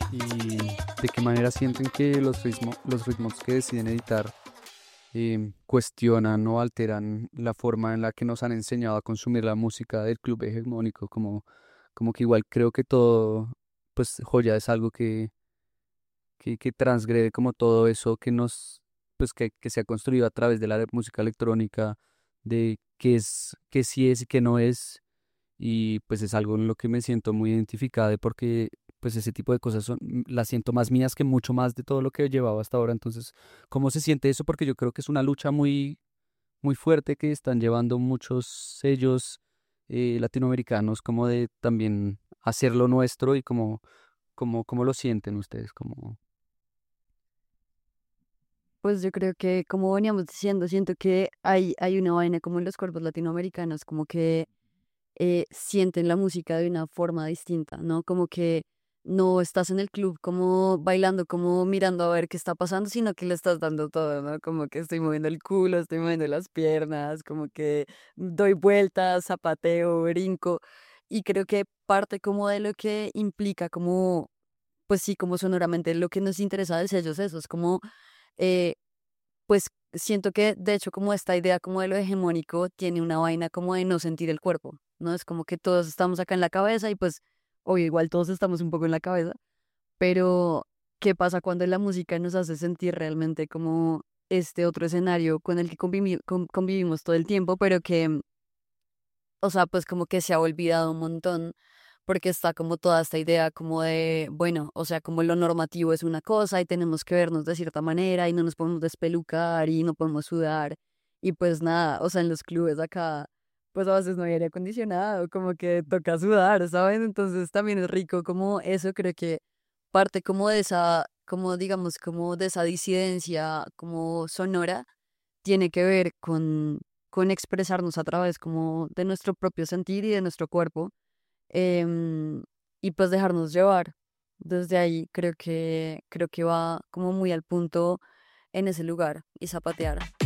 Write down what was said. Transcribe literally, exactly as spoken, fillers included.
y de qué manera sienten que los ritmo- los ritmos que deciden editar em, cuestionan o alteran la forma en la que nos han enseñado a consumir la música del club hegemónico, como, como que igual creo que todo, pues Joya es algo que, que, que transgrede como todo eso que nos, pues que, que se ha construido a través de la música electrónica, de qué es, qué sí es y qué no es, y pues es algo en lo que me siento muy identificada porque pues ese tipo de cosas son, mm, las siento más mías que mucho más de todo lo que he llevado hasta ahora. Entonces, ¿cómo se siente eso? Porque yo creo que es una lucha muy, muy fuerte que están llevando muchos sellos eh, latinoamericanos, como de también hacerlo nuestro y como, como, cómo lo sienten ustedes, como... Pues yo creo que, como veníamos diciendo, siento que hay, hay una vaina como en los cuerpos latinoamericanos, como que eh, sienten la música de una forma distinta, ¿no? Como que no estás en el club como bailando, como mirando a ver qué está pasando, sino que le estás dando todo, ¿no? Como que estoy moviendo el culo, estoy moviendo las piernas, como que doy vueltas, zapateo, brinco. Y creo que parte como de lo que implica como, pues sí, como sonoramente lo que nos interesa de sellos, eso es como eh, pues siento que de hecho como esta idea como de lo hegemónico tiene una vaina como de no sentir el cuerpo, ¿no? Es como que todos estamos acá en la cabeza y pues obvio igual todos estamos un poco en la cabeza, pero ¿qué pasa cuando la música nos hace sentir realmente como este otro escenario con el que convivi- con- convivimos todo el tiempo, pero que, o sea, pues como que se ha olvidado un montón porque está como toda esta idea como de, bueno, o sea, como lo normativo es una cosa y tenemos que vernos de cierta manera y no nos podemos despelucar y no podemos sudar y pues nada, o sea, en los clubes acá, pues a veces no hay aire acondicionado, como que toca sudar, ¿saben? Entonces también es rico como eso, creo que parte como de esa, como digamos, como de esa disidencia como sonora tiene que ver con, con expresarnos a través como de nuestro propio sentir y de nuestro cuerpo, em, y pues dejarnos llevar. Desde ahí creo que, creo que va como muy al punto en ese lugar y zapatear.